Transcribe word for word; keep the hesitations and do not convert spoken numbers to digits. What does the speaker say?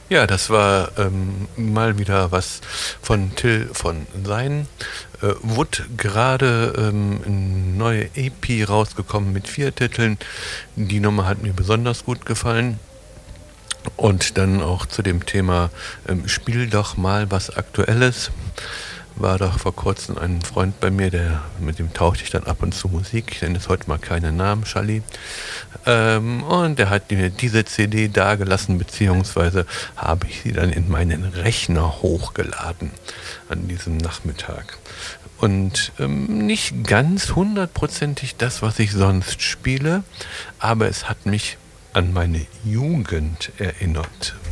Ja, das war ähm, mal wieder was von Till von Sein. Äh, Wood gerade ähm, eine neue E P rausgekommen mit vier Titeln. Die Nummer hat mir besonders gut gefallen. Und dann auch zu dem Thema ähm, Spiel doch mal was Aktuelles. War doch vor kurzem ein Freund bei mir, der, mit dem tauschte ich dann ab und zu Musik. Ich nenne jetzt heute mal keinen Namen, Schalli. Ähm, und der hat mir diese C D dagelassen, beziehungsweise habe ich sie dann in meinen Rechner hochgeladen an diesem Nachmittag. Und ähm, nicht ganz hundertprozentig das, was ich sonst spiele, aber es hat mich an meine Jugend erinnert.